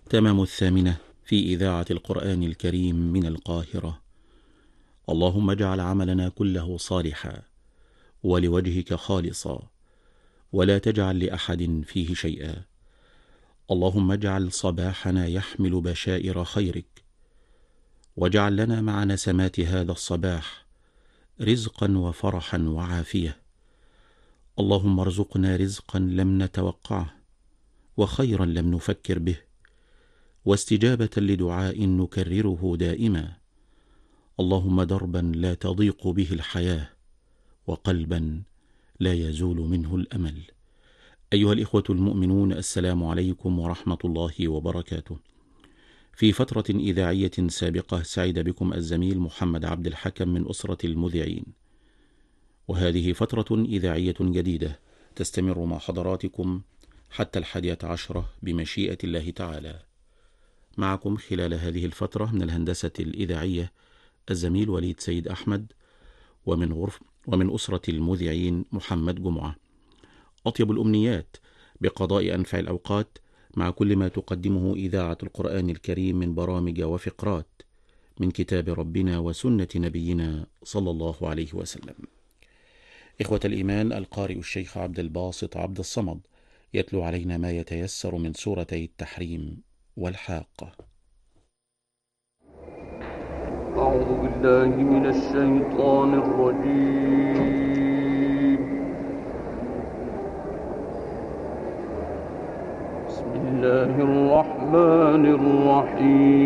تمام 8 في إذاعة القرآن الكريم من القاهرة. اللهم اجعل عملنا كله صالحا ولوجهك خالصا، ولا تجعل لأحد فيه شيئا. اللهم اجعل صباحنا يحمل بشائر خيرك، واجعل لنا مع نسمات هذا الصباح رزقا وفرحا وعافية. اللهم ارزقنا رزقا لم نتوقعه، وخيرا لم نفكر به، واستجابة لدعاء نكرره دائما. اللهم دربا لا تضيق به الحياة، وقلبا لا يزول منه الأمل. أيها الإخوة المؤمنون، السلام عليكم ورحمة الله وبركاته. في فترة إذاعية سابقة سعد بكم الزميل محمد عبد الحكم من أسرة المذيعين، وهذه فترة إذاعية جديدة تستمر مع حضراتكم حتى 11 بمشيئة الله تعالى. معكم خلال هذه الفترة من الهندسة الإذاعية الزميل وليد سيد أحمد، ومن أسرة المذيعين محمد جمعة. أطيب الأمنيات بقضاء أنفع الأوقات مع كل ما تقدمه إذاعة القرآن الكريم من برامج وفقرات من كتاب ربنا وسنة نبينا صلى الله عليه وسلم. إخوة الإيمان، القارئ الشيخ عبد الباسط عبد الصمد يتلو علينا ما يتيسر من سورتي التحريم والحاقة. أعوذ بالله من الشيطان الرجيم. بسم الله الرحمن الرحيم.